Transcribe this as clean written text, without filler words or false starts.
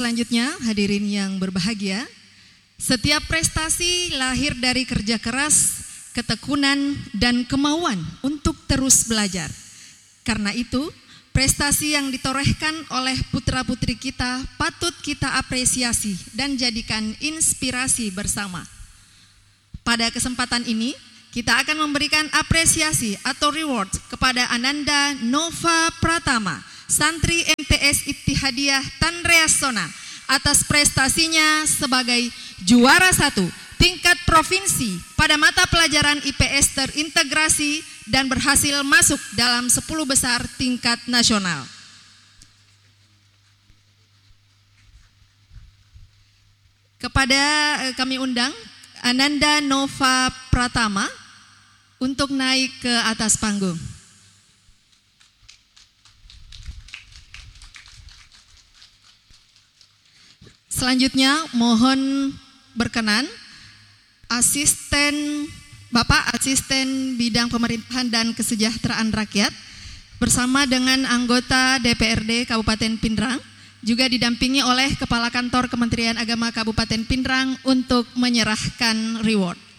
Selanjutnya, hadirin yang berbahagia, setiap prestasi lahir dari kerja keras, ketekunan, dan kemauan untuk terus belajar. Karena itu, prestasi yang ditorehkan oleh putra-putri kita patut kita apresiasi dan jadikan inspirasi bersama. Pada kesempatan ini, kita akan memberikan apresiasi atau reward kepada Ananda Nova Pratama, santri MTS Ittihadiyah Tanreas Sona, atas prestasinya sebagai juara 1 tingkat provinsi pada mata pelajaran IPS terintegrasi dan berhasil masuk dalam 10 besar tingkat nasional. Kepada kami undang Ananda Nova Pratama untuk naik ke atas panggung. Selanjutnya mohon berkenan Bapak Asisten Bidang Pemerintahan dan Kesejahteraan Rakyat bersama dengan anggota DPRD Kabupaten Pindrang, juga didampingi oleh Kepala Kantor Kementerian Agama Kabupaten Pindrang untuk menyerahkan reward.